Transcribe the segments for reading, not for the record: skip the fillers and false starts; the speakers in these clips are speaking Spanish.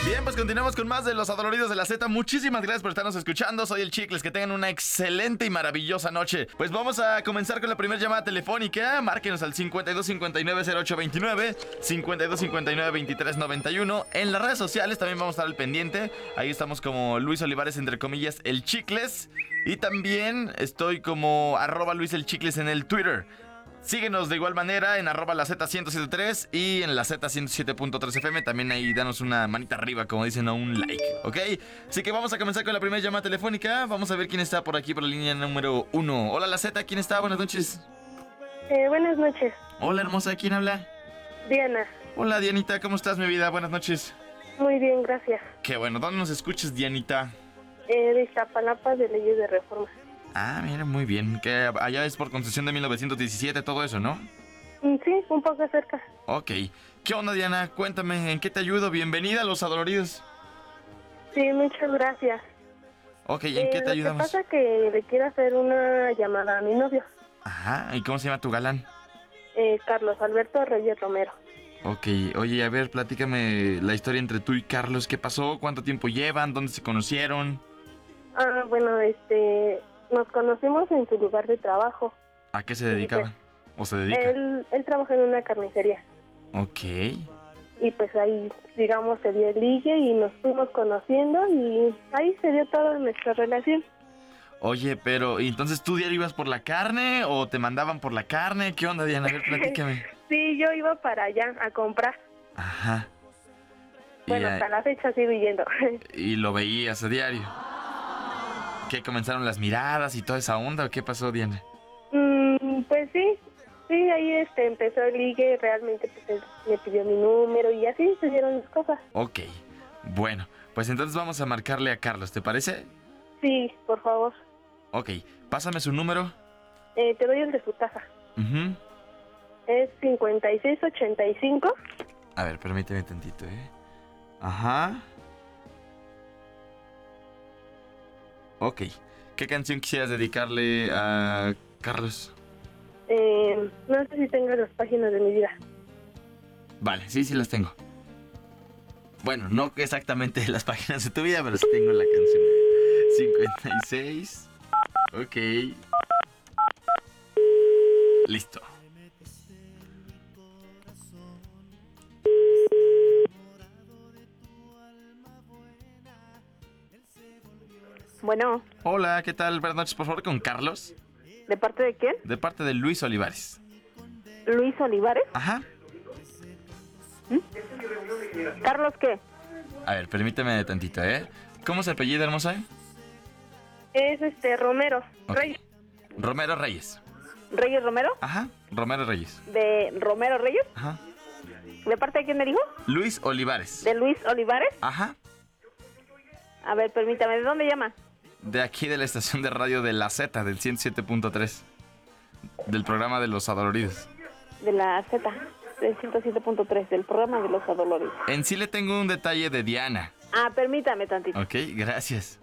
Bien, pues continuamos con más de Los Adoloridos de la Z. Muchísimas gracias por estarnos escuchando. Soy el Chicles. Que tengan una excelente y maravillosa noche. Pues vamos a comenzar con la primera llamada telefónica. Márquenos al 5259-0829, 5259-2391. En las redes sociales también vamos a estar al pendiente. Ahí estamos como Luis Olivares, entre comillas, el Chicles. Y también estoy como @Luis el Chicles en el Twitter. Síguenos de igual manera en @la Z1073 y en la Z107.3 FM. También ahí danos una manita arriba, como dicen, o un like, ¿ok? Así que vamos a comenzar con la primera llamada telefónica. Vamos a ver quién está por aquí por la línea número 1. Hola, la Z, ¿quién está? Buenas noches. Buenas noches. Hola, hermosa, ¿quién habla? Diana. Hola, Dianita, ¿cómo estás, mi vida? Buenas noches. Muy bien, gracias. Qué bueno, ¿dónde nos escuchas, Dianita? De Iztapalapa, de Leyes de Reforma. Ah, mira, muy bien. Que allá es por concesión de 1917, todo eso, ¿no? Sí, un poco cerca. Ok. ¿Qué onda, Diana? Cuéntame, ¿en qué te ayudo? Bienvenida a Los Adoloridos. Sí, muchas gracias. Ok, ¿en qué te ayudamos? Lo que pasa es que le quiero hacer una llamada a mi novio. Ajá, ¿y cómo se llama tu galán? Carlos Alberto Reyes Romero. Ok, oye, a ver, platícame la historia entre tú y Carlos. ¿Qué pasó? ¿Cuánto tiempo llevan? ¿Dónde se conocieron? Bueno, nos conocimos en su lugar de trabajo. ¿A qué se dedicaban? ¿O se dedica? Él trabaja en una carnicería. Ok. Y pues ahí, digamos, se dio el ligue y nos fuimos conociendo y ahí se dio toda nuestra relación. Oye, pero ¿y entonces tú diario ibas por la carne o te mandaban por la carne? ¿Qué onda, Diana? A ver, platícame. Sí, yo iba para allá a comprar. Ajá. Bueno, hasta la fecha sigo yendo. Y lo veías a diario. ¿Qué, comenzaron las miradas y toda esa onda o qué pasó, Diana? Pues sí, ahí empezó el ligue, realmente pues él me pidió mi número y así se dieron las cosas. Ok, bueno, pues entonces vamos a marcarle a Carlos, ¿te parece? Sí, por favor. Ok, pásame su número. Te doy el de su casa. Uh-huh. Es 5685. A ver, permíteme tantito, Ajá. Ok, ¿qué canción quisieras dedicarle a Carlos? No sé si tengas las páginas de mi vida. Vale, sí las tengo. Bueno, no exactamente las páginas de tu vida, pero sí tengo la canción. 56. Ok. Listo. Bueno. Hola, ¿qué tal? Buenas noches, por favor, con Carlos. ¿De parte de quién? De parte de Luis Olivares. ¿Luis Olivares? Ajá. ¿Carlos qué? A ver, permíteme tantito, ¿Cómo se apellida, hermosa? Es Romero. Okay. Romero Reyes. ¿Reyes Romero? Ajá, Romero Reyes. ¿De Romero Reyes? Ajá. ¿De parte de quién me dijo? Luis Olivares. ¿De Luis Olivares? Ajá. A ver, permítame, ¿de dónde llama? De aquí, de la estación de radio de la Z, del 107.3. Del programa de Los Adoloridos. De la Z, del 107.3, del programa de Los Adoloridos. En sí le tengo un detalle de Diana. Ah, permítame tantito. Ok, gracias.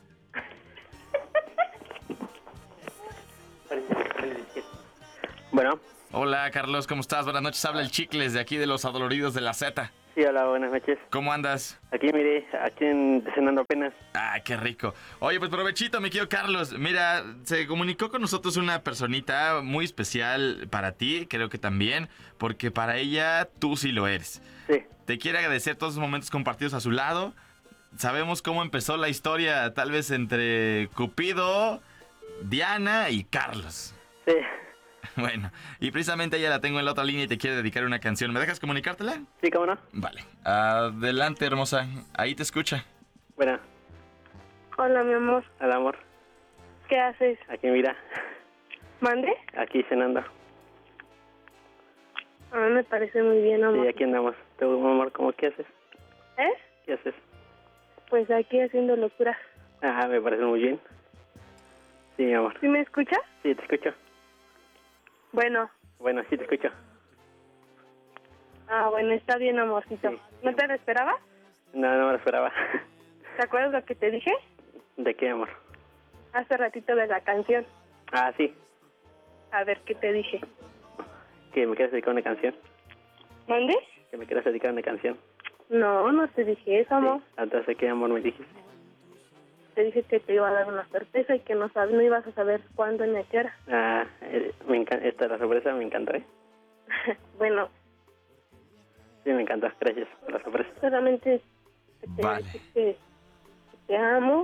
Bueno. Hola, Carlos, ¿cómo estás? Buenas noches, habla el Chicles de aquí de Los Adoloridos de la Z. Sí, hola, buenas noches. ¿Cómo andas? Aquí, mire, cenando apenas. Ah, qué rico. Oye, pues provechito, mi querido Carlos. Mira, se comunicó con nosotros una personita muy especial para ti, creo que también, porque para ella tú sí lo eres. Sí. Te quiere agradecer todos los momentos compartidos a su lado. Sabemos cómo empezó la historia, tal vez entre Cupido, Diana y Carlos. Sí. Bueno, y precisamente ella la tengo en la otra línea y te quiere dedicar una canción. ¿Me dejas comunicártela? Sí, ¿cómo no? Vale. Adelante, hermosa. Ahí te escucha. Bueno. Hola, mi amor. Hola, amor. ¿Qué haces? Aquí, mira. ¿Mande? Aquí cenando. Me parece muy bien, amor. Sí, aquí andamos. ¿Tú, amor, cómo qué haces? ¿Qué haces? Pues aquí haciendo locura. Ajá, me parece muy bien. Sí, mi amor. ¿Sí me escuchas? Sí, te escucho. Bueno, sí te escucho. Bueno, está bien, amorcito. Sí. ¿No te lo esperabas? No me lo esperaba. ¿Te acuerdas lo que te dije? ¿De qué, amor? Hace ratito de la canción. Ah, sí. A ver, ¿qué te dije? ¿Que me quieres dedicar una canción? ¿Mande? ¿Que me quieres dedicar una canción? No, no te dije eso, amor. Sí. Entonces, ¿qué amor me dijiste? Te dije que te iba a dar una sorpresa y que no ibas a saber cuándo ni a qué hora. Me encanta, la sorpresa me encantó, ¿eh? Bueno. Sí, me encanta, gracias por la sorpresa. Solamente te Vale. que te amo,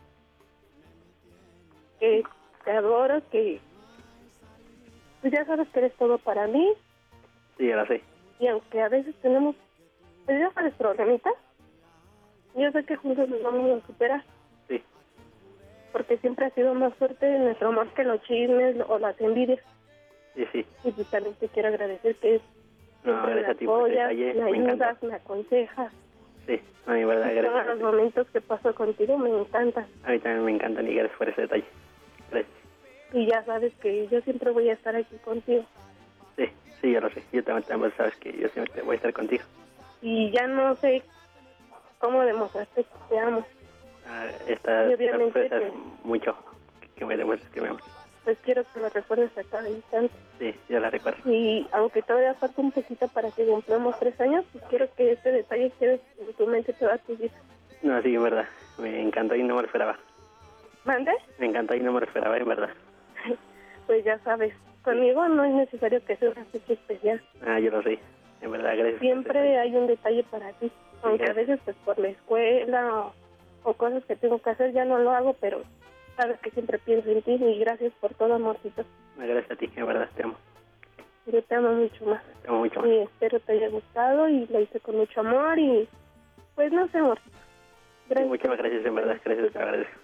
que te adoro, que pues ya sabes que eres todo para mí. Sí, ahora sí. Y aunque a veces tenemos, pues ya sabes, problemitas, yo sé que juntos nos vamos a superar. Sí. Porque siempre ha sido más fuerte nuestro amor que los chismes o las envidias. Sí. Y pues también te quiero agradecer que siempre me gracias a ti por el apoyas, detalle, me me encanta. ayudas, me aconsejas. Sí, a mí, verdad, Todos gracias. los momentos que paso contigo me encantan. A mí también me encantan y gracias por ese detalle. Gracias. Y ya sabes que yo siempre voy a estar aquí contigo. Sí, yo lo sé. Yo también sabes que yo siempre voy a estar contigo. Y ya no sé cómo demostrarte que te amo. Esta Y obviamente, sorpresa es pues, mucho que me demuestres que me amas. Pues quiero que lo recuerdes a cada instante. Sí, yo la recuerdo. Y aunque todavía falta un poquito para que cumplamos 3 años, pues quiero que este detalle quede en tu mente toda tu vida. No, sí, en verdad. Me encantó y no me lo esperaba. ¿Mande? Me encantó y no me lo esperaba, en verdad. Pues ya sabes, conmigo no es necesario que sea una fecha especial. Yo lo sé. En verdad, gracias. Siempre hay un detalle para ti. Aunque a veces pues por la escuela o cosas que tengo que hacer ya no lo hago, pero sabes que siempre pienso en ti y gracias por todo, amorcito. Gracias a ti, en verdad, te amo. Yo te amo mucho más. Te amo mucho más. Y espero te haya gustado y lo hice con mucho amor y pues no sé, amorcito. Sí, muchas gracias, en verdad. Gracias, te agradezco.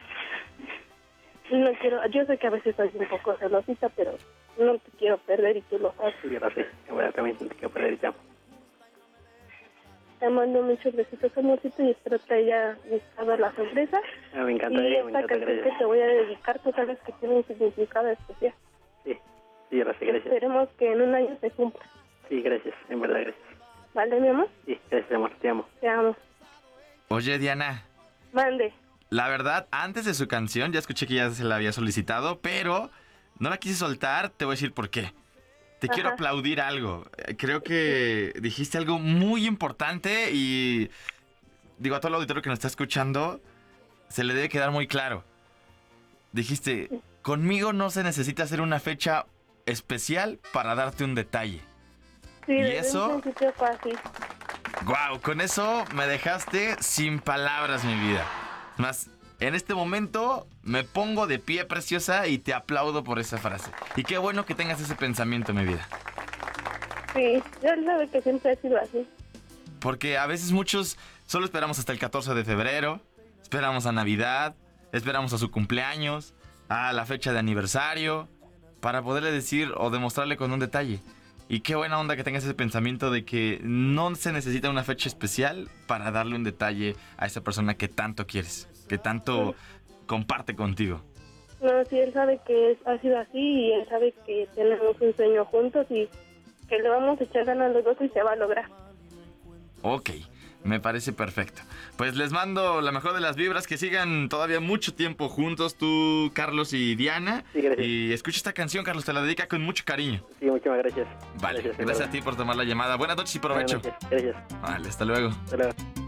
No quiero, yo sé que a veces soy un poco celosita, pero no te quiero perder y tú lo sabes. Sí, yo lo sé. En verdad, también te quiero perder y te amo. Te mando muchos besitos, amorcito, y espero te haya gustado la sorpresa. Me encanta, Y me esta encanta, canción que gracias. te voy a dedicar, tú sabes que tiene un significado especial. Sí, yo lo sé, gracias. Esperemos que en un año se cumpla. Sí, gracias, en verdad, gracias. ¿Vale, mi amor? Sí, gracias, amor, te amo. Te amo. Oye, Diana, Mande. la verdad, antes de su canción, ya escuché que ya se la había solicitado, pero no la quise soltar, te voy a decir por qué. Te quiero aplaudir algo. Creo que dijiste algo muy importante y digo a todo el auditorio que nos está escuchando, se le debe quedar muy claro. Dijiste, conmigo no se necesita hacer una fecha especial para darte un detalle. Sí, ¿Y desde eso? un principio fue así. Wow, con eso me dejaste sin palabras, mi vida. Más, en este momento me pongo de pie, preciosa, y te aplaudo por esa frase. Y qué bueno que tengas ese pensamiento, mi vida. Sí, yo sabe que siempre ha sido así. Porque a veces muchos solo esperamos hasta el 14 de febrero, esperamos a Navidad, esperamos a su cumpleaños, a la fecha de aniversario, para poderle decir o demostrarle con un detalle. Y qué buena onda que tengas ese pensamiento de que no se necesita una fecha especial para darle un detalle a esa persona que tanto quieres, que tanto comparte contigo. No, sí, él sabe que ha sido así y él sabe que tenemos un sueño juntos y que le vamos a echar ganas los dos y se va a lograr. Ok, me parece perfecto. Pues les mando la mejor de las vibras, que sigan todavía mucho tiempo juntos, tú, Carlos y Diana. Sí, gracias. Y escucha esta canción, Carlos, te la dedica con mucho cariño. Sí, muchas gracias. Vale, gracias a ti por tomar la llamada. Buenas noches y provecho. Buenas noches, gracias. Vale, hasta luego. Hasta luego.